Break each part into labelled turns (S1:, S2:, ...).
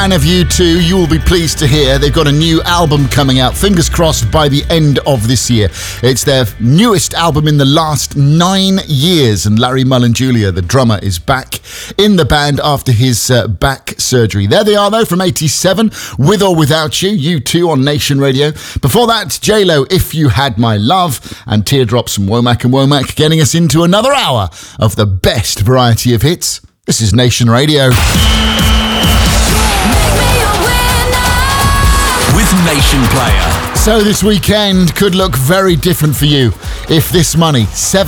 S1: Fan of U2, you will be pleased to hear they've got a new album coming out, fingers crossed, by the end of this year. It's their newest album in the last 9 years, and Larry Mullen Jr., the drummer, is back in the band after his back surgery. There they are, though, from 87, With or Without You, U2 on Nation Radio. Before that, J-Lo, If You Had My Love, and Teardrops from Womack and Womack, getting us into another hour of the best variety of hits. This is Nation Radio.
S2: With Nation Player.
S1: So this weekend could look very different for you if this money,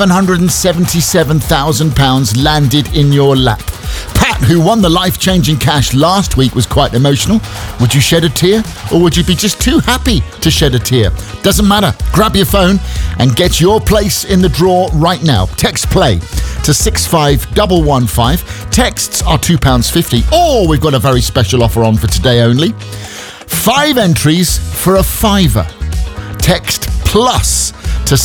S1: £777,000, landed in your lap. Pat, who won the life-changing cash last week, was quite emotional. Would you shed a tear, or would you be just too happy to shed a tear? Doesn't matter. Grab your phone and get your place in the draw right now. Text play to 65115. Texts are £2.50. Or we've got a very special offer on for today only. 5 entries for a £5. Text plus to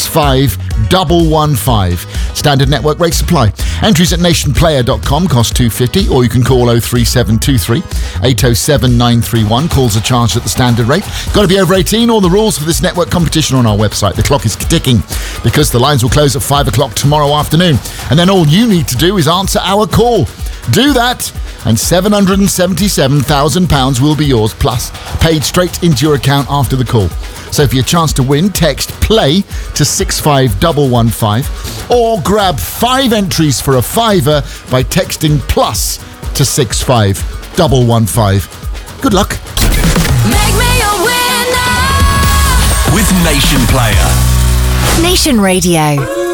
S1: 65115. Standard network rate supply. Entries at nationplayer.com cost $2.50, or you can call 03723 807 931. Calls are charged at the standard rate. Got to be over 18. All the rules for this network competition on our website. The clock is ticking because the lines will close at 5 o'clock tomorrow afternoon. And then all you need to do is answer our call. Do that, and £777,000 will be yours, plus paid straight into your account after the call. So for your chance to win, text PLAY to 65115, or grab 5 entries for a £5 by texting plus to 65115. Good luck.
S3: Make me a winner
S2: with Nation Player.
S3: Nation Radio.